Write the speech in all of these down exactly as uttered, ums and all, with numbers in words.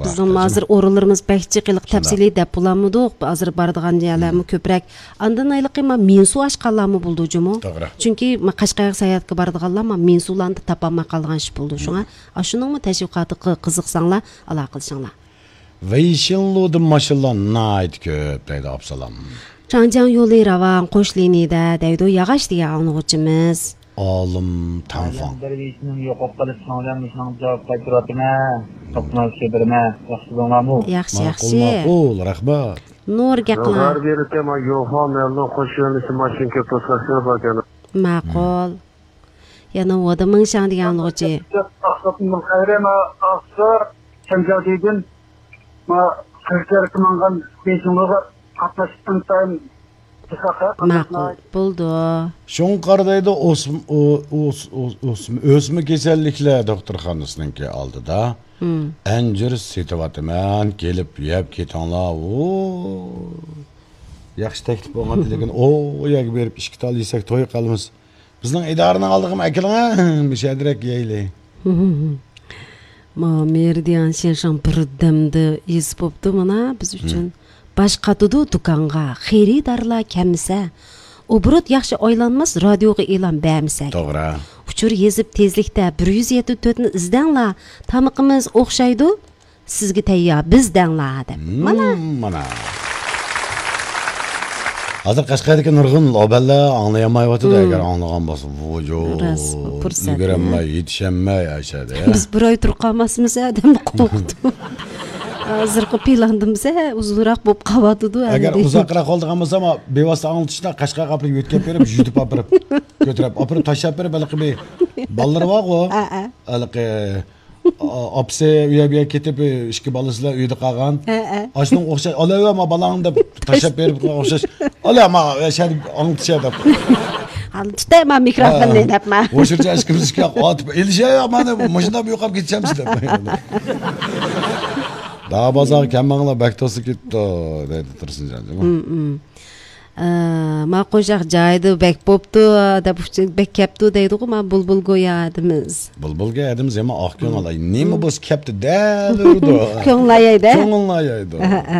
Bizim hazır oralarımız bekçi kılık tepsili de bulamıdık. Hazır bardıgan yerlerimi köprek. Andan aylık ama minsu aşkallarımı buldu cumu. Çünkü Kaşkayaq sayahatga bardıganlar ama minsulandı tapamay kalgan iş buldu. Şuna aşının mı teşviqatı kızıqsanlar ala qilsanglar. Veyşinlu'da maşallah nayt köp deydi Absalam. Çancan yolu ravan qo'sh liniyada deydi yağaç degan anlıqçımız. Olim tanfon. Yaxshi, yaxshi. Ma'qul, rahmat. Nurga qilin. Har berib ma yo'qon melni qo'shilishim mashinka to'sqasiga borgan. Ma'qul. Yana oda ming shang degan anlıqçı. Aqsatning qayrama aqsar Çanjadidin ma qirqar tumangan beşinliğe qatnashdan sayin Ma'qul buldu. Şoңqardayda osm osm o'sma kasalliklar doktorxonasininki oldida anjir setyapman kelib yeb ketinglar. O yaxshi taklif bo'lgan lekin o yag berib ishga talisak to'y qilamiz. Bizning idoraning oldig'im akilinga mishadirek yeyli. Ma Merdian Şenşan birdamda iz bo'pti mana biz uchun. Başqatıdı dukanğa xeridarlar kəmsə. Obrut yaxşı oylanmaz radioga e'lon bermisak. To'g'ri. Uchur yezib tezlikda bir yuz yetmish to'rt ni izdanglar. Tamiqimiz o'xshaydi. Sizga tayyor bizdanglar deb. Mana mana. Hozir Qashqardagi nurg'un oballar anglayamayotdi agar anglagan bo'lsa. Vojo. Yuguramay, yetishmay ashada. Biz bir oy turib qolmasmiz deb qo'rqdim. Hozirgi planimizda uzunroq bo'lib qoladi. Agar uzoqroq qoldigan bo'lsa, ama bevosita anglitishda Qashqarga olib yetkazib berib, yutib olib, ko'tarib, olib tashlab berib, balki bolalar bor-ku. Balki opsi uyaga ketib, ishki bolasilar uyda qolgan. Ashning o'xshash, "Olavama balangni" deb tashlab berib o'xshash. "Olama, shadi anglitishadi." Hal tutayma mikrofonni debma. O'shircha ishkimizga otib, "Elishay, mana bu mashinada yo'qolib ketishamiz" deb. Daha bazar kemmanglar bektosu gitti dedi Tursun canım. Ma qo'shaq joyda bek bo'pti deb bek kepti deydi-ku, ma bulbul go'yadimiz. Bulbulga yadimiz ama oq ko'ngillar. Nima bo'z kepti dal urdi. Ko'nglayaydi. Ko'nglayaydi.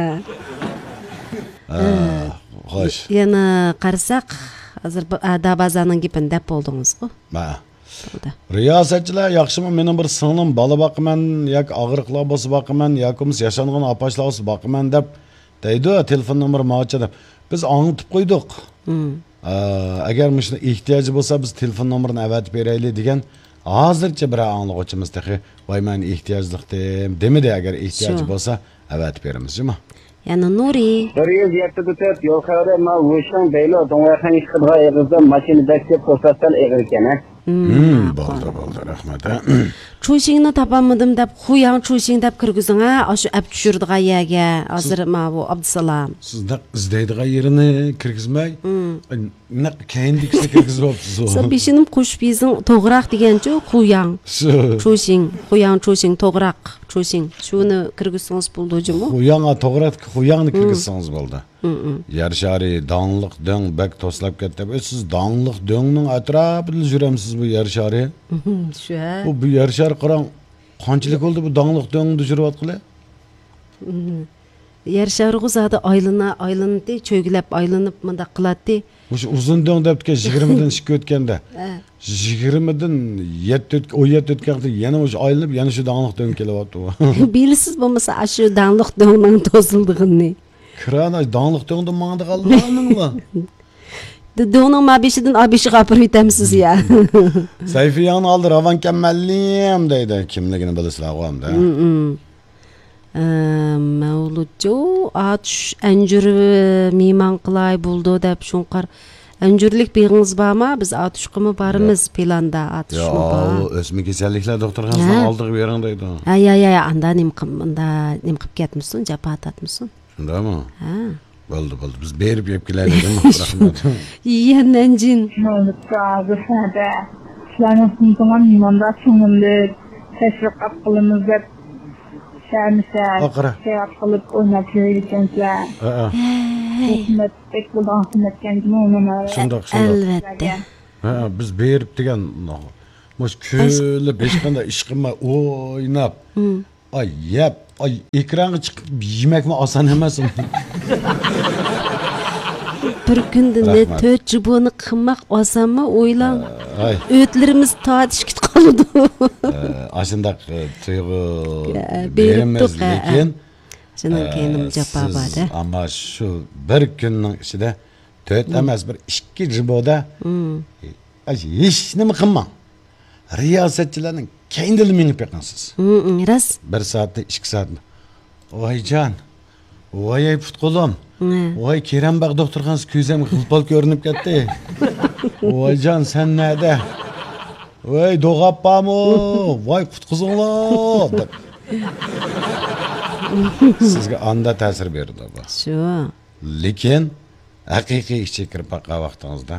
Xo'sh. Yana qarasak, hozir Dabazaning gapini deb bo'ldingiz-ku. Ma. Riyosatchilar yaxshimi mening bir singlim bola boqaman yoki og'riqlar bo'lsa boqaman yoki yashangan opashlar bo'lsa boqaman deb deydi telefon nomeri mo'cha deb biz anglitib qo'ydik. Agar shuna ehtiyoji bo'lsa biz telefon nomerini avatib beraylik degan hozircha bir anglag'uvchimiz tahi voy men ehtiyojliqdim demidi agar ehtiyoji bo'lsa avatib beramizmi? Yana Nuri. bir yuz yetti to'rt yo'l xayri ma o'shan deylo do'ng'ayxan ishqibga yig'izda mashinada kelib to'satdan egir ekan. Hmm, bo'ldi, bo'ldi, rahmat. Cho'shingni topamadim deb, "Xuyang cho'shing" deb kirgizing ha, shu ab tushirdigan yerga. Hozir ma bu Abdusalom. Sizda izlaydigan yerini kirgizmay, naq kayindiksa kirgizib olibsiz. Siz beshinim qo'shib yezing, to'g'raq degancha "Xuyang cho'shing", "Xuyang cho'shing", "To'g'raq cho'shing". Shuni kirgizsangiz bo'ldimi? Xuyang, to'g'raq, xuyangni kirgizsangiz bo'ldi. Yer shari donliq döng bek to'slab ketdi. Siz donliq döngning atrofida yuramsiz bu yer shari? Shu. Bu bu yer shari qarang, qanchalik bo'ldi bu donliq döngni yuryaptilar? Yer shari g'uzada aylana, aylanadi, cho'gilab aylanib munda qiladi. O'sha uzun döng debki yigirma dan ikki o'tganda. yigirma dan yetti o yetti o'tganda yana o'sha aylanib, yana shu donliq döng kelyapti. Bilsiz bo'lmasa shu donliq döngning to'sildig'ini. Krana donliq döngni mangda qolganingmi? Döngning mabishidan abishiga olib yetamsiz ya. Sayfiyan oldi ravan kammallim deydi. Kimligini bilasizlar qo'yamda. Mavludjo atush anjur mehmon qilay bo'ldi deb shunqar anjurlik beg'ingiz bormi? Biz atushqimi borimiz planda atushmi bor. Yo'q, o'sma kasalliklar doktorxonasidan oldiga bering deydi. Ha, ya ya, anda nim qilib, unda nim qilib ketmisin, japa tatmisin. Shundaymi? Ha. Bo'ldi, bo'ldi. Biz berib yeb kelaylik, rahmat. Yananjin. Nolukta g'isada ishlarni tamam mehmonda ko'ngilli tashviqot qilamiz deb shamisa tayyor qilib o'ynab yurganlar. Ha. Hikmat bek bo'lgan xizmatganmi o'ynanar. Shundoq, shundoq. Albatta. Ha, biz berib degan Mosh ko'li besh qanda ish qilmay o'ynab. Ay, yeb Ay ekranga chiqib yemekmi oson emas. Bir kunda ne to'rt jiboni qilmoq osonmi o'ylang. O'tlarimiz tatishkit qoldi. Ashundaq tuyg'u beribdik lekin shundan keyin javob bada. Ammo shu bir kunning ichida to'rt emas bir ikki jiboda hech nima qilmang. Riyosatchilarning kendili minib yiqinsiz. Ras. Bir soatda ikki soatmi? Voyjon. Voy putqo'lim. Voy Kerembaq doktorxonasi ko'zim xilpol ko'rinib ketdi. Voyjon sen nerede? Voy do'g'appamu. Voy qutqizinglar. Sizga anda ta'sir berdi bu. Shu. Lekin haqiqiy ishga kirib baqa vaqtingizda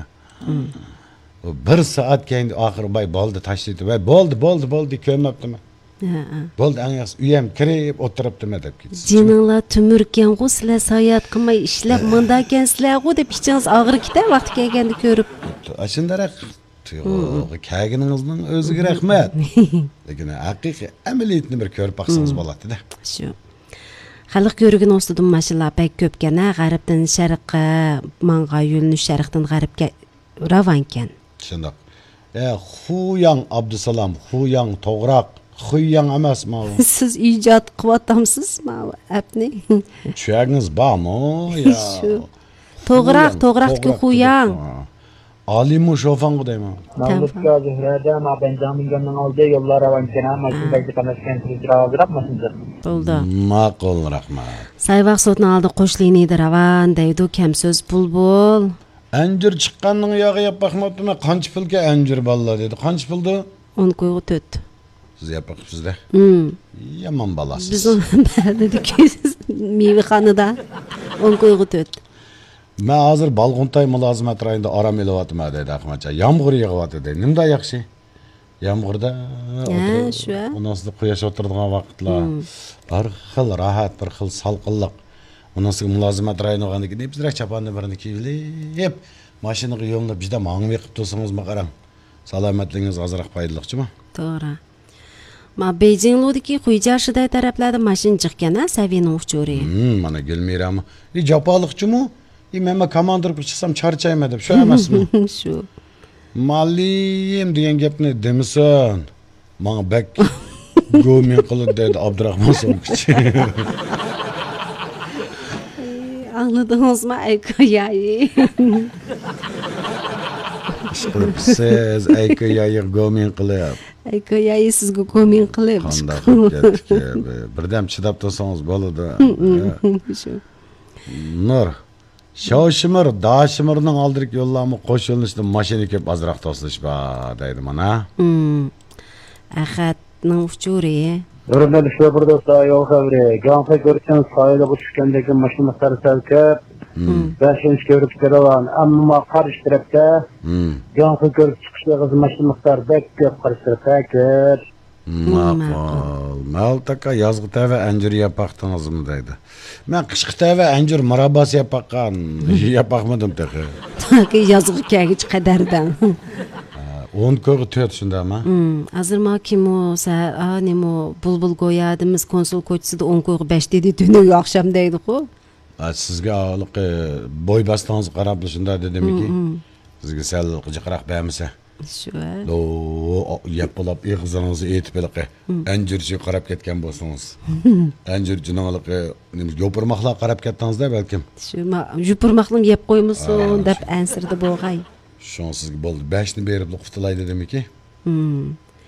bir soat keyin oxiri bay bo'ldi tashlaydi. Voy bo'ldi, bo'ldi, bo'ldi ko'mabdimi? Bo'ldi, angas uyam kirib o'tiribdimi deb ketdi. Jininglar tumurkan ku sizlar sayat qilmay ishlab mundakan-sizlar ku deb ichingiz og'ir ketar vaqti kelganda ko'rib. Ashundaroq kaginingizning o'ziga rahmat. Lekin haqiqiy amaliyotni bir ko'rib baqsangiz bo'ladi-da. Shu. Xalq ko'rgan ostidan mashinalar pek ko'pgana g'arbdan sharqqa, manga yo'lni sharqdan g'arbga ravonkan. Shundoq. E, Xuyang Abdusalom, Xuyang To'g'roq, Xuyang emasmi? Siz ijod qilyapsizmi, apni? Tushungiz bormi? Ya. To'g'roq, To'g'roqdagi Xuyang. Alimu şofan deyman. Mavludga Zuhrada ma Benjamin'nin oldu yollar avankena maşındaki tanışkan tezgah hazırap mısındır? Buldu. Maqul rahmat. Sayvaq sotun aldı qo'shliğini ravan deydi kam söz bulbul. Anjir chiqqanning yog'i yap baxmatmi? Qancha pulga anjir balla dedi. Qancha puldi? on qo'ygu to'rt. Siz yapaqsizda. Hmm. Yomon balasiz. Biz onu dedik meyvexonada on qo'ygu to'rt. Men hozir Balg'untay mulozimat rayonida orom elyapman dedi Ahmadcha. Yomg'ir yog'yapti dedi. Nimda yaxshi? Yomg'irda Ha, shu. Unasida quyosh o'tiradigan vaqtlar. Bir xil rahat, bir xil salqinlik. Unasiga mulozimat rayoni bo'lgandan keyin bizlar chaponni birini kiyib, mashinaga yo'lni bizda mangib yiqib tursangiz-mi qarang. Salomatligingiz ozroq foydaliqchimi? To'g'ri. Ma Beijing'dagi Xuyjashiday taraflarda mashina chiqqan-a, Savining uchuri. Hmm, mana Gulmirami. E japoliqchimi? E men komandir chiqsam charchayman deb, shu emasmi? Shu. Malim degan gapni demisan. Menga bak go'min qilib dedi Abdurahmon So'mkichi. Anladыңызмы, Aykoyayi? Ishqilib siz Aykoyayi go'min qilib. Aykoyayi sizga go'min qilib. Qanday qilib ketdik. Birdam chidab tursangiz bo'ladi. Shu. Nur. Shoshimir, Dashimirning oldirik yo'llarni qo'shilishda mashina kelib azroq to'slashba deydi mana. Hmm. Ahadning uchuri. Durumda düşüyor burada sağ yol kavri. Ganfa görürsen sahile uçuşkendeki maşını sarısalkıp beşinci görüp sıralan. Ama karşı tarafta Ganfa görüp çıkışta kızı maşını muhtar bek köp karşı tarafta. Maqul. Maltaka yazgı tava anjir yapaqdingizmi deydi. Men qishqi tava anjir marabas yapaqan. Yapaqmadim taqa. Taki yazgı kagich qadardan. on ko'g'i to'rt shundami? Hmm, hozir ma kimo sa animo bulbul go'yadimiz konsul ko'chsida on ko'g'i besh dedi tuni oqsham deydi-ku. Sizga aniq bo'y bastongiz qarab shunda dedimki, sizga sal qijiqroq bermasa. Shu. Do yapolab ig'zingizni etib eliqi. Anjirchi qarab ketgan bo'lsangiz. Anjirchining aniq yo'pirmoqlar qarab ketdingizda balkim. Shu ma yupirmoqni yeb qo'ymusun deb ansirdi bo'g'ay. Şun sizga bo'ldi. besh ni berib qutulay dedimki. Hmm.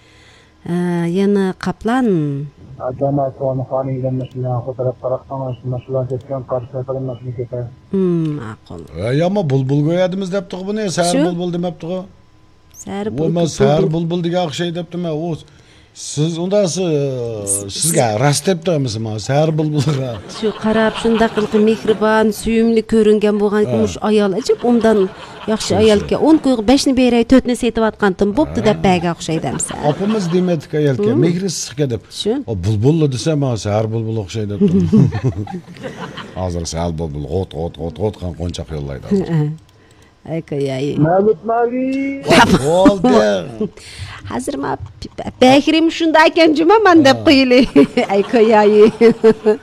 Yana Qaplan. Adama sonu xoniydan mashina fotoğraf tarafdan mashina ketgan qarshi qilib mashina ketadi. Hmm, ma'qul. Ey ama bulbul qo'yadimiz debdi buni, sar bulbul demabdi-ku. Sar bulbul. O'ma sar bulbul degan o'xshay debdimi? O siz undasi sizga rast debdimizmi? Sar bulbulga. Shu qarab shunda qilib mehribon, suyumli ko'ringan bo'lgan mush ayol ajib undan yaxshi ayolga on qo'yib besh ni beray, to'rt ni setib atqandim bo'pti deb baga o'xshaydimsa. Opamiz demedik ayolga, mehrisiga deb. O bulbul desam, sar bulbul o'xshay debdim. Hozir sal bulbul, ot ot ot ot qan qo'nchoq yo'llaydi. Ay koyayı. Mevlüt Mali. Oldu. Hazır mı? Bekrim şundayken cuma ben de koyulu. Ay koyayı.